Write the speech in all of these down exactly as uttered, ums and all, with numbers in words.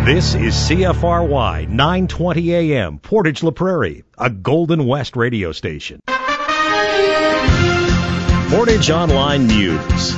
This is C F R Y nine twenty A M, Portage La Prairie, a Golden West radio station. Portage Online News.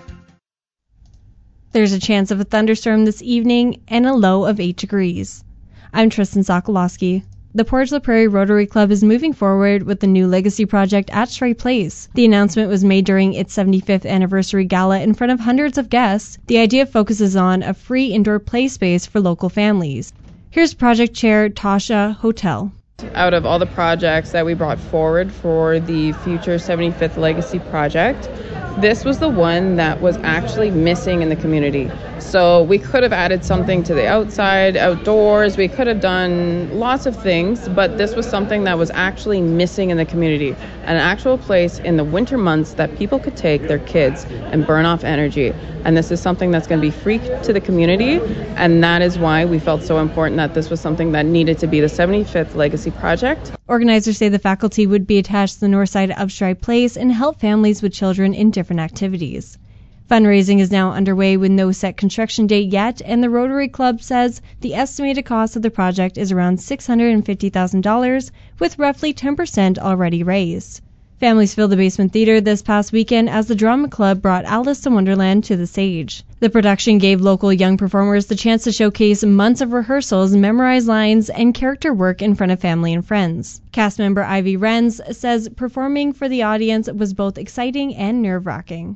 There's a chance of a thunderstorm this evening and a low of eight degrees. I'm Tristan Sokolowski. The Portage La Prairie Rotary Club is moving forward with the new legacy project at Stripe Place. The announcement was made during its seventy-fifth anniversary gala in front of hundreds of guests. The idea focuses on a free indoor play space for local families. Here's project chair Tasha Hotel. Out of all the projects that we brought forward for the future seventy-fifth Legacy Project, this was the one that was actually missing in the community. So we could have added something to the outside, outdoors, we could have done lots of things, but this was something that was actually missing in the community. An actual place in the winter months that people could take their kids and burn off energy. And this is something that's going to be free to the community, and that is why we felt so important that this was something that needed to be the seventy-fifth Legacy Project. Organizers say the faculty would be attached to the north side of Stripe Place and help families with children in different activities. Fundraising is now underway with no set construction date yet, and the Rotary Club says the estimated cost of the project is around six hundred fifty thousand dollars, with roughly ten percent already raised. Families filled the basement theater this past weekend as the drama club brought Alice in Wonderland to the stage. The production gave local young performers the chance to showcase months of rehearsals, memorize lines, and character work in front of family and friends. Cast member Ivy Renz says performing for the audience was both exciting and nerve-wracking.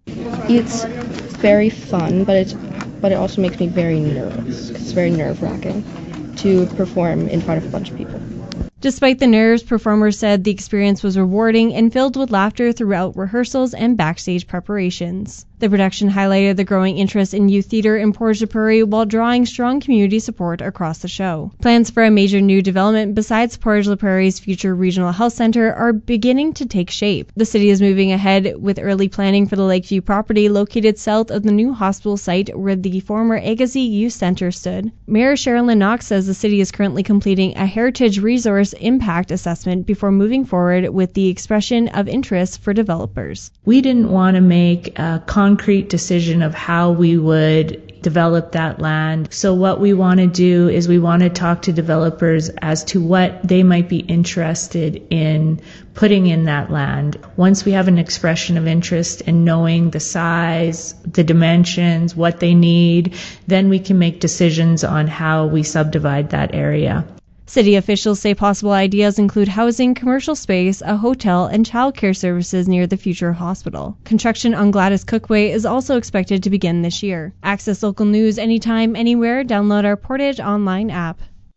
It's very fun, but it's but it also makes me very nervous. It's very nerve-wracking to perform in front of a bunch of people. Despite the nerves, performers said the experience was rewarding and filled with laughter throughout rehearsals and backstage preparations. The production highlighted the growing interest in youth theater in Portage La Prairie while drawing strong community support across the show. Plans for a major new development besides Portage La Prairie's future regional health center are beginning to take shape. The city is moving ahead with early planning for the Lakeview property located south of the new hospital site where the former Agassiz Youth Center stood. Mayor Sherilyn Knox says the city is currently completing a heritage resource impact assessment before moving forward with the expression of interest for developers. We didn't want to make a concrete decision of how we would develop that land. So what we want to do is we want to talk to developers as to what they might be interested in putting in that land. Once we have an expression of interest in knowing the size, the dimensions, what they need, then we can make decisions on how we subdivide that area. City officials say possible ideas include housing, commercial space, a hotel, and child care services near the future hospital. Construction on Gladys Cookway is also expected to begin this year. Access local news anytime, anywhere. Download our Portage Online app.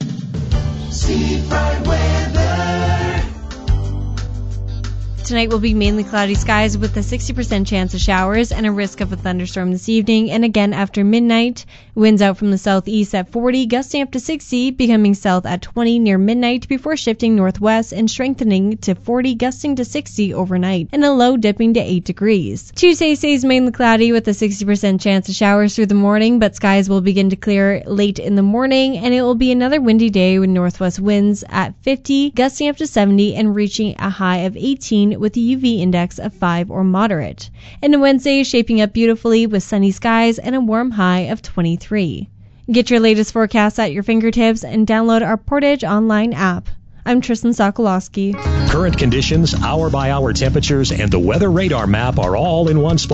Tonight will be mainly cloudy skies with a sixty percent chance of showers and a risk of a thunderstorm this evening and again after midnight. Winds out from the southeast at forty, gusting up to sixty, becoming south at twenty near midnight before shifting northwest and strengthening to forty, gusting to sixty overnight, and a low dipping to eight degrees. Tuesday stays mainly cloudy with a sixty percent chance of showers through the morning, but skies will begin to clear late in the morning, and it will be another windy day with northwest winds at fifty, gusting up to seventy, and reaching a high of eighteen with a U V index of five or moderate. And Wednesday is shaping up beautifully with sunny skies and a warm high of twenty-three. Get your latest forecast at your fingertips and download our Portage Online app. I'm Tristan Sokolowski. Current conditions, hour-by-hour temperatures, and the weather radar map are all in one spot.